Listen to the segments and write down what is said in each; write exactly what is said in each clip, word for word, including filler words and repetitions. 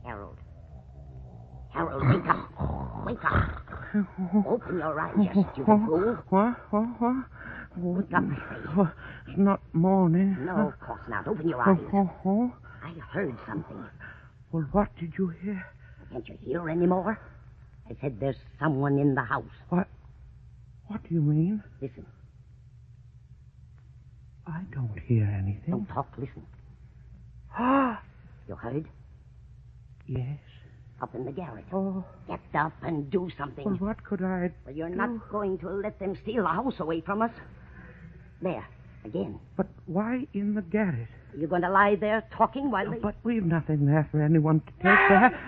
Harold. Harold, wake up. Wake up. Open your eyes, you stupid fool. What? What? What? Wake up, I say. Oh, it's not morning. No, of course not. Open your eyes. Oh, oh, oh. I heard something. Well, what did you hear? Can't you hear anymore? I said there's someone in the house. What? What do you mean? Listen. I don't hear anything. Don't talk, listen. Ah! You heard? Yes. Up in the garret. Oh. Get up and do something. Well, what could I Well, you're do? not going to let them steal the house away from us. There, again. But why in the garret? You're going to lie there talking while Oh, they... but we've nothing there for anyone to take there.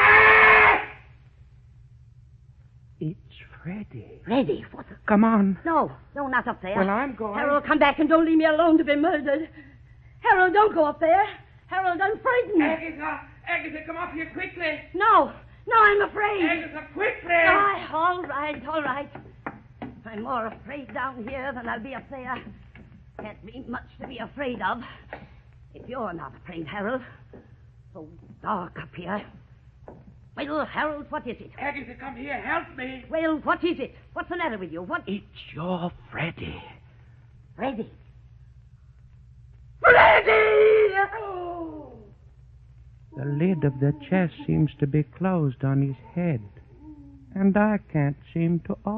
It's Freddy. Freddy, what the... Come on. No, no, not up there. Well, I'm going. Harold, come back and don't leave me alone to be murdered. Harold, don't go up there. Harold, I'm frightened. Agatha! Agatha, come up here quickly! No, no, I'm afraid. Agatha, quickly! Ah, all right, all right. I'm more afraid down here than I'll be up there. Can't be much to be afraid of. If you're not afraid, Harold. So dark up here. Well, Harold, what is it? Agatha, come here, help me! Well, what is it? What's the matter with you? What? It's your Freddy. Freddy. Freddy! Oh! The lid of the chest seems to be closed on his head, and I can't seem to